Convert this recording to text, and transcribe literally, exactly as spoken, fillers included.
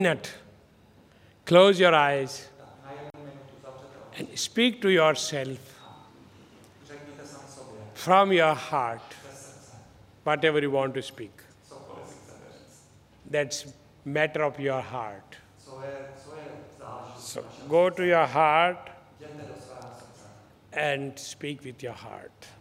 minute, close your eyes and speak to yourself from your heart whatever you want to speak. That's matter of your heart. So go to your heart and speak with your heart.